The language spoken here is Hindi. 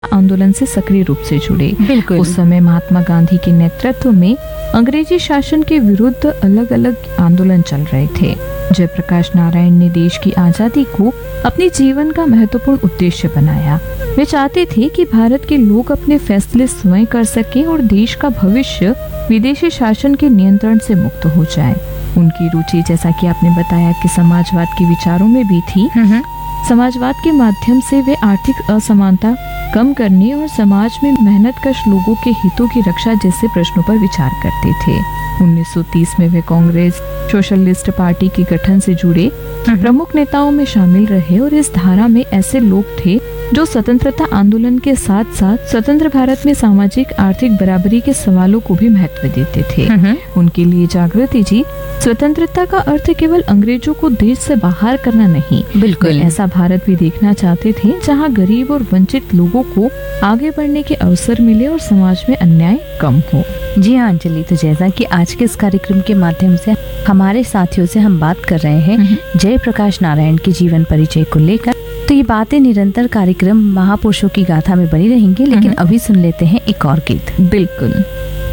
आंदोलन से सक्रिय रूप से जुड़े। बिल्कुल। उस समय महात्मा गांधी के नेतृत्व में अंग्रेजी शासन के विरुद्ध अलग अलग आंदोलन चल रहे थे। जयप्रकाश नारायण ने देश की आजादी को अपने जीवन का महत्वपूर्ण उद्देश्य बनाया। वे चाहते थे कि भारत के लोग अपने फैसले स्वयं कर सकें और देश का भविष्य विदेशी शासन के नियंत्रण से मुक्त हो जाए। उनकी रुचि, जैसा कि आपने बताया, कि समाजवाद के विचारों में भी थी। समाजवाद के माध्यम से वे आर्थिक असमानता कम करने और समाज में मेहनतकश लोगों के हितों की रक्षा जैसे प्रश्नों पर विचार करते थे। 1930 में वे कांग्रेस सोशलिस्ट पार्टी के गठन से जुड़े प्रमुख नेताओं में शामिल रहे और इस धारा में ऐसे लोग थे जो स्वतंत्रता आंदोलन के साथ साथ स्वतंत्र भारत में सामाजिक आर्थिक बराबरी के सवालों को भी महत्व देते थे। उनके लिए जागृति जी स्वतंत्रता का अर्थ केवल अंग्रेजों को देश से बाहर करना नहीं, बिल्कुल ऐसा भारत भी देखना चाहते थे जहां गरीब और वंचित लोगों को आगे बढ़ने के अवसर मिले और समाज में अन्याय कम हो। जी हाँ अंजलि, तो जैसा कि आज के इस कार्यक्रम के माध्यम से हमारे साथियों से हम बात कर रहे हैं जयप्रकाश नारायण के जीवन परिचय को लेकर, तो ये बातें निरंतर कार्यक्रम महापुरुषों की गाथा में बनी रहेंगी। लेकिन अभी सुन लेते हैं एक और गीत। बिल्कुल।